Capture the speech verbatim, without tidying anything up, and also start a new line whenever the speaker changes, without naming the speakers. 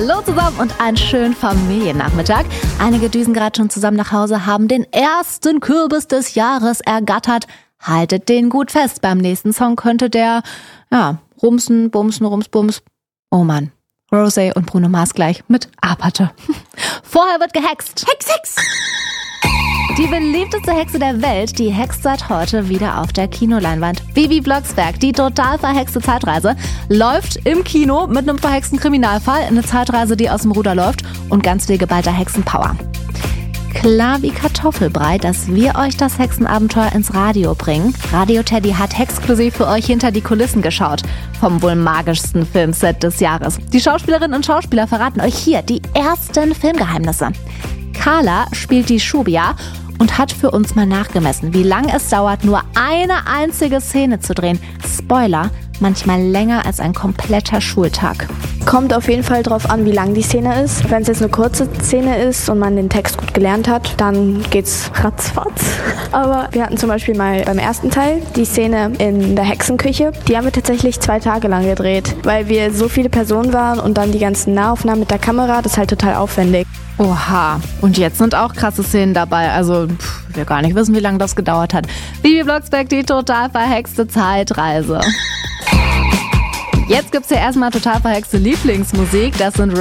Hallo zusammen und einen schönen Familiennachmittag. Einige düsen gerade schon zusammen nach Hause, haben den ersten Kürbis des Jahres ergattert. Haltet den gut fest. Beim nächsten Song könnte der, ja, rumsen, bumsen, rums, bums. Oh Mann. Rosé und Bruno Mars gleich mit Aperte. Vorher wird gehext. Hex, Hex! Die beliebteste Hexe der Welt, die hext seit heute wieder auf der Kinoleinwand. Bibi Blocksberg, die total verhexte Zeitreise, läuft im Kino mit einem verhexten Kriminalfall. Eine Zeitreise, die aus dem Ruder läuft und ganz viel geballter Hexenpower. Klar wie Kartoffelbrei, dass wir euch das Hexenabenteuer ins Radio bringen. Radio Teddy hat exklusiv für euch hinter die Kulissen geschaut. Vom wohl magischsten Filmset des Jahres. Die Schauspielerinnen und Schauspieler verraten euch hier die ersten Filmgeheimnisse. Carla spielt die Shubia und hat für uns mal nachgemessen, wie lange es dauert, nur eine einzige Szene zu drehen. Spoiler, manchmal länger als ein kompletter Schultag.
Kommt auf jeden Fall drauf an, wie lang die Szene ist. Wenn es jetzt eine kurze Szene ist und man den Text gut gelernt hat, dann geht's ratzfatz. Aber wir hatten zum Beispiel mal beim ersten Teil die Szene in der Hexenküche. Die haben wir tatsächlich zwei Tage lang gedreht, weil wir so viele Personen waren und dann die ganzen Nahaufnahmen mit der Kamera, das ist halt total aufwendig.
Oha, und jetzt sind auch krasse Szenen dabei, also pff, wir gar nicht wissen, wie lange das gedauert hat. Bibi Blocksberg, die total verhexte Zeitreise. Jetzt gibt's ja erstmal total verhexte Lieblingsmusik, das sind